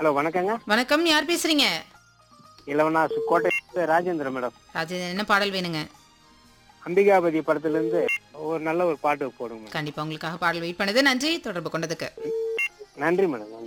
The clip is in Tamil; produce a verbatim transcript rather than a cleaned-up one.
ஹலோ வணக்கங்க. வணக்கம். யார் பேசுறீங்க? இளவனா கோட்டை ராஜேந்திரன் மேடம். ராஜேந்திரன் என்ன பாடல் வேணுங்க? அம்பிகாபதி படத்துல இருந்து ஒரு நல்ல ஒரு பாட்டு போடுங்க மேடம். கண்டிப்பா உங்களுக்காக பாடல் வெயிட் பண்ணுது. நன்றி தொடர்பு கொண்டதுக்கு. நன்றி மேடம்.